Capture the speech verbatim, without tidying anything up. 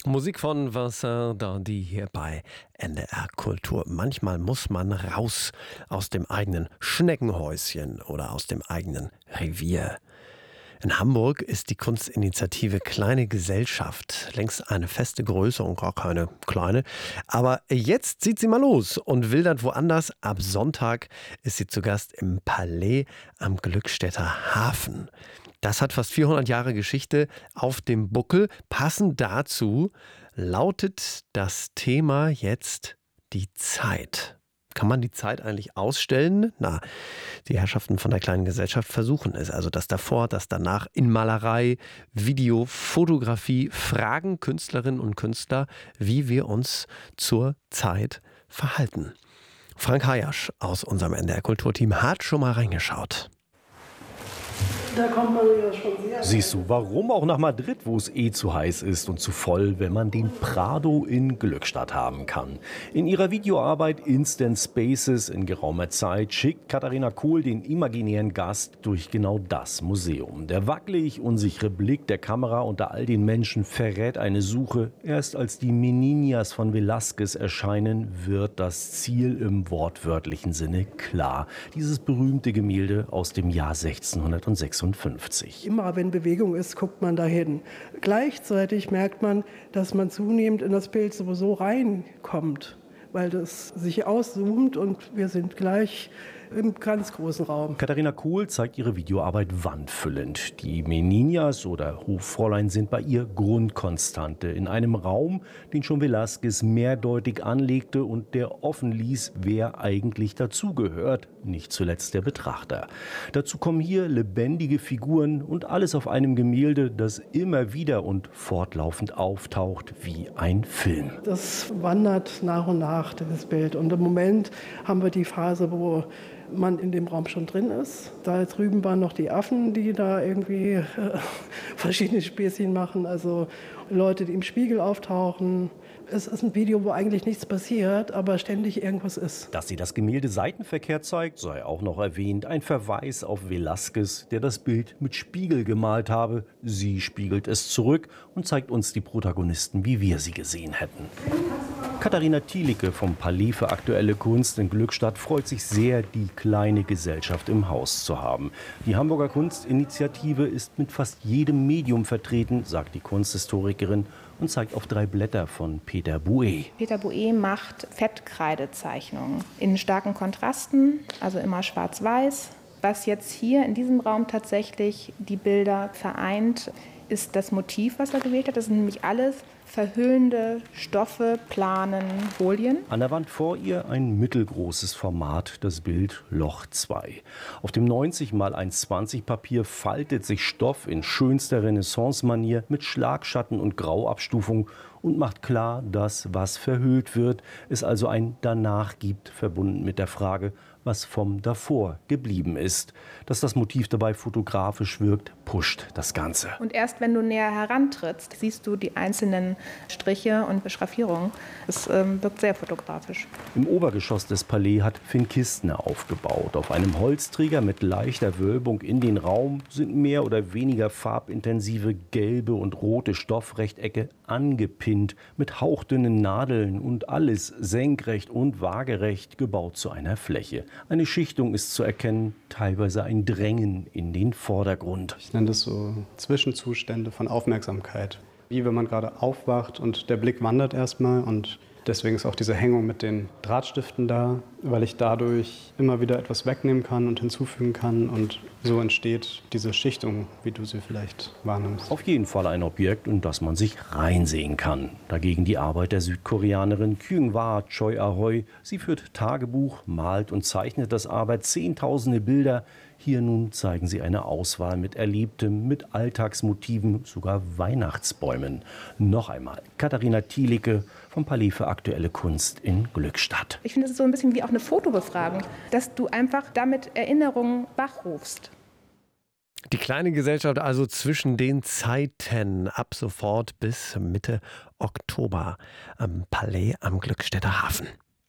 Musik von Vincent Dandy hier bei N D R Kultur. Manchmal muss man raus aus dem eigenen Schneckenhäuschen oder aus dem eigenen Revier. In Hamburg ist die Kunstinitiative Kleine Gesellschaft längst eine feste Größe und gar keine kleine. Aber jetzt zieht sie mal los und wildert woanders. Ab Sonntag ist sie zu Gast im Palais am Glückstädter Hafen. Das hat fast vierhundert Jahre Geschichte auf dem Buckel. Passend dazu lautet das Thema jetzt die Zeit. Kann man die Zeit eigentlich ausstellen? Na, die Herrschaften von der Kleinen Gesellschaft versuchen es. Also das davor, das danach in Malerei, Video, Fotografie fragen Künstlerinnen und Künstler, wie wir uns zur Zeit verhalten. Frank Hayasch aus unserem N D R Kulturteam hat schon mal reingeschaut. Da kommt man ja schon sehr. Siehst du, warum auch nach Madrid, wo es eh zu heiß ist und zu voll, wenn man den Prado in Glückstadt haben kann. In ihrer Videoarbeit Instant Spaces in geraumer Zeit schickt Katharina Kohl den imaginären Gast durch genau das Museum. Der wackelig unsichere Blick der Kamera unter all den Menschen verrät eine Suche. Erst als die Meninas von Velázquez erscheinen, wird das Ziel im wortwörtlichen Sinne klar. Dieses berühmte Gemälde aus dem Jahr sechzehnhundertsechsundfünfzig. Immer wenn Bewegung ist, guckt man dahin. Gleichzeitig merkt man, dass man zunehmend in das Bild sowieso reinkommt, weil das sich auszoomt und wir sind gleich im ganz großen Raum. Katharina Kohl zeigt ihre Videoarbeit wandfüllend. Die Meninas oder Hoffräulein sind bei ihr Grundkonstante in einem Raum, den schon Velázquez mehrdeutig anlegte und der offen ließ, wer eigentlich dazugehört, nicht zuletzt der Betrachter. Dazu kommen hier lebendige Figuren und alles auf einem Gemälde, das immer wieder und fortlaufend auftaucht wie ein Film. Das wandert nach und nach, das Bild. Und im Moment haben wir die Phase, wo man in dem Raum schon drin ist. Da drüben waren noch die Affen, die da irgendwie äh, verschiedene Späßchen machen. Also Leute, die im Spiegel auftauchen. Es ist ein Video, wo eigentlich nichts passiert, aber ständig irgendwas ist. Dass sie das Gemälde seitenverkehrt zeigt, sei auch noch erwähnt. Ein Verweis auf Velázquez, der das Bild mit Spiegel gemalt habe. Sie spiegelt es zurück und zeigt uns die Protagonisten, wie wir sie gesehen hätten. Katharina Thielicke vom Palais für aktuelle Kunst in Glückstadt freut sich sehr, die Kleine Gesellschaft im Haus zu haben. Die Hamburger Kunstinitiative ist mit fast jedem Medium vertreten, sagt die Kunsthistorikerin und zeigt auf drei Blätter von Peter Bouet. Peter Bouet macht Fettkreidezeichnungen in starken Kontrasten, also immer schwarz-weiß. Was jetzt hier in diesem Raum tatsächlich die Bilder vereint, ist das Motiv, was er gewählt hat. Das sind nämlich alles verhüllende Stoffe, Planen, Folien. An der Wand vor ihr ein mittelgroßes Format, das Bild Loch zwei. Auf dem neunzig mal eins zwanzig Papier faltet sich Stoff in schönster Renaissance-Manier mit Schlagschatten und Grauabstufung und macht klar, dass was verhüllt wird, es also ein Danach gibt, verbunden mit der Frage, was vom Davor geblieben ist. Dass das Motiv dabei fotografisch wirkt, pusht das Ganze. Und erst wenn du näher herantrittst, siehst du die einzelnen Striche und Beschraffierungen. Es ähm, wirkt sehr fotografisch. Im Obergeschoss des Palais hat Finn Kistner aufgebaut. Auf einem Holzträger mit leichter Wölbung in den Raum sind mehr oder weniger farbintensive gelbe und rote Stoffrechtecke angepinnt mit hauchdünnen Nadeln und alles senkrecht und waagerecht gebaut zu einer Fläche. Eine Schichtung ist zu erkennen, teilweise ein Drängen in den Vordergrund. Ich nenne das so Zwischenzustände von Aufmerksamkeit. Wie wenn man gerade aufwacht und der Blick wandert erstmal und deswegen ist auch diese Hängung mit den Drahtstiften da, weil ich dadurch immer wieder etwas wegnehmen kann und hinzufügen kann und so entsteht diese Schichtung, wie du sie vielleicht wahrnimmst. Auf jeden Fall ein Objekt, in das man sich reinsehen kann. Dagegen die Arbeit der Südkoreanerin Kyung-hwa Choi Ahoy. Sie führt Tagebuch, malt und zeichnet das Arbeit zehntausende Bilder. Hier nun zeigen sie eine Auswahl mit Erlebtem, mit Alltagsmotiven, sogar Weihnachtsbäumen. Noch einmal Katharina Thielicke vom Palais für aktuelle Kunst in Glückstadt. Ich finde, es ist so ein bisschen wie auch eine Fotobefragung, dass du einfach damit Erinnerungen wachrufst. Die Kleine Gesellschaft also zwischen den Zeiten ab sofort bis Mitte Oktober am Palais am Glückstädter Hafen.